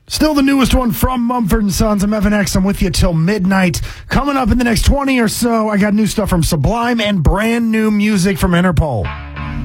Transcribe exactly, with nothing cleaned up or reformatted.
Still the newest one from Mumford and Sons. I'm Evan X. I'm with you till midnight. Coming up in the next twenty or so, I got new stuff from Sublime and brand new music from Interpol.